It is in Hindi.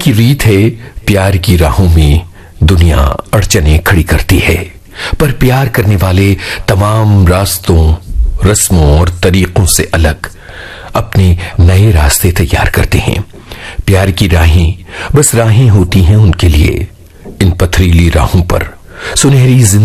की रीत है, प्यार की राहों में दुनिया अड़चने खड़ी करती है, पर प्यार करने वाले तमाम रास्तों, रस्मों और तरीकों से अलग अपने नए रास्ते तैयार करते हैं। प्यार की राहें बस राहें होती हैं उनके लिए। इन पथरीली राहों पर सुनहरी